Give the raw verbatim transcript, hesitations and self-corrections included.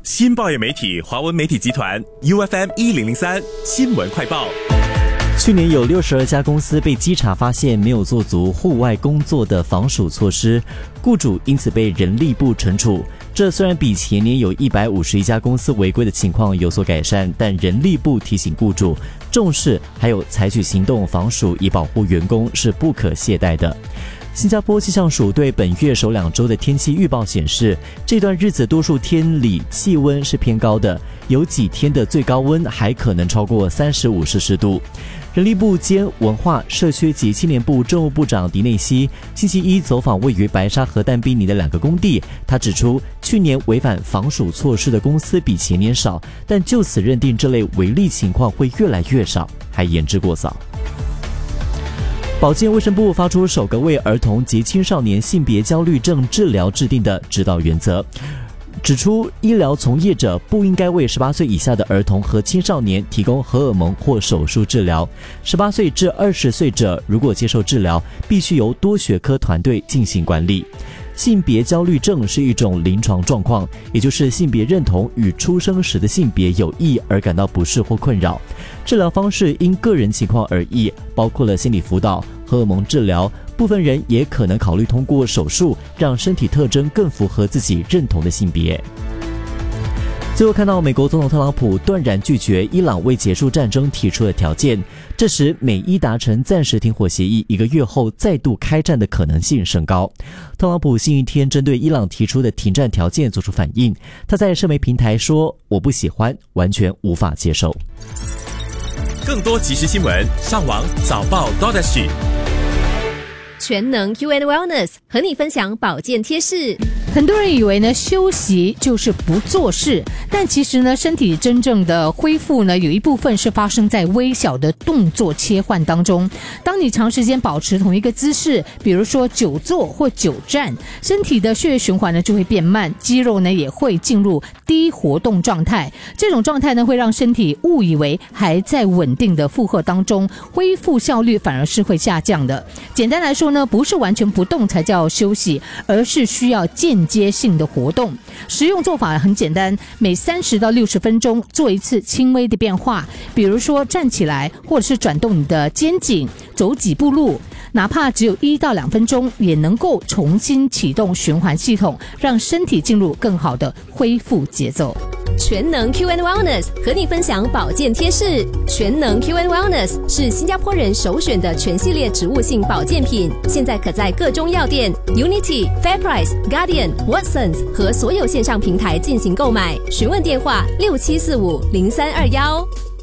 新报业媒体华文媒体集团 U F M 一零零三新闻快报。 去年有六十二家公司被稽查发现没有做足户外工作的防暑措施，雇主因此被人力部惩处。这虽然比前年有一百五十一家公司违规的情况有所改善，但人力部提醒雇主，重视还有采取行动防暑以保护员工是不可懈怠的。新加坡气象署对本月首两周的天气预报显示，这段日子多数天里气温是偏高的，有几天的最高温还可能超过三十五摄氏度。人力部兼文化社区及青年部政务部长迪内西星期一走访位于白沙河淡滨尼的两个工地，他指出，去年违反防暑措施的公司比前年少，但就此认定这类违例情况会越来越少，还言之过早。保健卫生部发出首个为儿童及青少年性别焦虑症治疗制定的指导原则，指出医疗从业者不应该为十八岁以下的儿童和青少年提供荷尔蒙或手术治疗。十八岁至二十岁者如果接受治疗，必须由多学科团队进行管理。性别焦虑症是一种临床状况，也就是性别认同与出生时的性别有异而感到不适或困扰。治疗方式因个人情况而异，包括了心理辅导、荷尔蒙治疗，部分人也可能考虑通过手术让身体特征更符合自己认同的性别。最后看到美国总统特朗普断然拒绝伊朗为结束战争提出的条件，这时美伊达成暂时停火协议一个月后再度开战的可能性升高。特朗普星期天针对伊朗提出的停战条件做出反应，他在社媒平台说：“我不喜欢，完全无法接受。” 更多即时新闻，上网早报 .sg。 全能 U and Wellness 和你分享保健贴士。 很多人以为呢休息就是不做事，但其实呢身体真正的恢复呢有一部分是发生在微小的动作切换当中。当你长时间保持同一个姿势，比如说久坐或久站，身体的血液循环呢就会变慢，肌肉呢也会进入低活动状态。这种状态呢会让身体误以为还在稳定的负荷当中，恢复效率反而是会下降的。简单来说呢，不是完全不动才叫休息，而是需要间接性的活动。实用做法很简单，每三十到六十分钟做一次轻微的变化，比如说站起来，或者是转动你的肩颈，走几步路，哪怕只有一到两分钟，也能够重新启动循环系统，让身体进入更好的恢复节奏。 全能 Q and Wellness 和你分享保健贴士。全能 Q and Wellness 是新加坡人首选的全系列植物性保健品，现在可在各中药店、Unity、FairPrice、Guardian、Watsons 和所有线上平台进行购买。询问电话六七四五零三二幺。